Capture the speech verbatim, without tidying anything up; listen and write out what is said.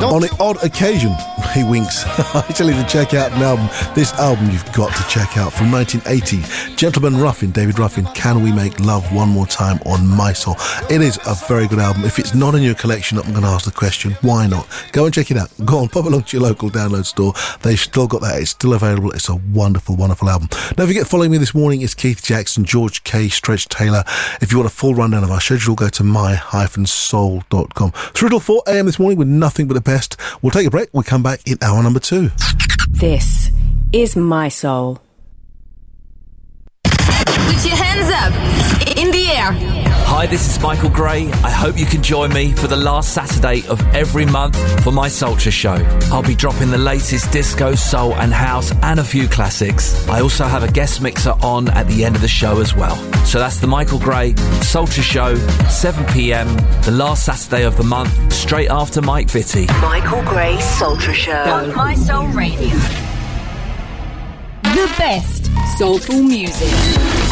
On an odd occasion, he winks. I tell you to check out an album. This album you've got to check out from nineteen eighty. Gentleman Ruffin, David Ruffin, Can We Make Love One More Time on My Soul. It is a very good album. If it's not in your collection, I'm going to ask the question, why not? Go and check it out. Go on, pop along to your local download store. They've still got that. It's still available. It's a wonderful, wonderful album. Don't forget, following me this morning is Keith Jackson, George K, Stretch Taylor. If you want a full rundown of our schedule, go to my dash soul dot com. Through till four a.m. this morning with nothing but the best. We'll take a break. We'll come back in hour number two. This is My Soul. Put your hands up in the air. Hi, this is Michael Gray. I hope you can join me for the last Saturday of every month for my Sultra show. I'll be dropping the latest disco, soul and house and a few classics. I also have a guest mixer on at the end of the show as well. So that's the Michael Gray Sultra show, seven p.m, the last Saturday of the month, straight after Mike Vitti. Michael Gray Sultra Show On My Soul Radio. The best soulful music.